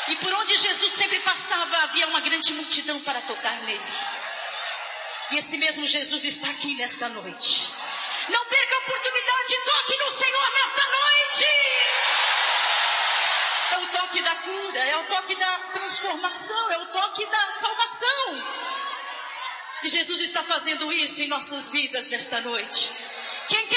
E por onde Jesus sempre passava, havia uma grande multidão para tocar nele. E esse mesmo Jesus está aqui nesta noite. Não perca a oportunidade, toque no Senhor nesta noite. É o toque da cura, é o toque da transformação, é o toque da salvação. E Jesus está fazendo isso em nossas vidas nesta noite. Quem quer